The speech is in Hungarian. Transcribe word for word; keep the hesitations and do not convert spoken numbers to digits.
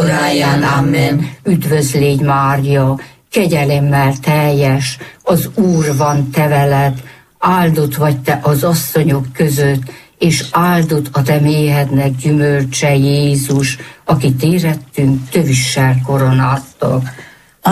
óráján. Amen. Üdvözl légy, Mária, kegyelemmel teljes, az Úr van te veled, áldott vagy te az asszonyok között, és áldott a te méhednek gyümölcse, Jézus, akit érettünk tövissel koronáztak.